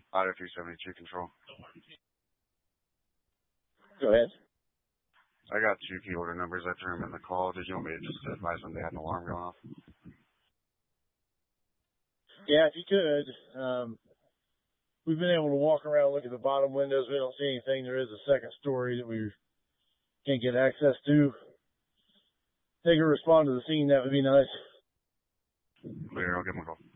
Auto 372 control. Go ahead. I got 2 key order numbers. I threw them in the call. Did you want me to just advise them they had an alarm going off? Yeah, if you could. We've been able to walk around, look at the bottom windows. We don't see anything. There is a second story that we can't get access to. They can respond to the scene. That would be nice. Clear. I'll give them a call.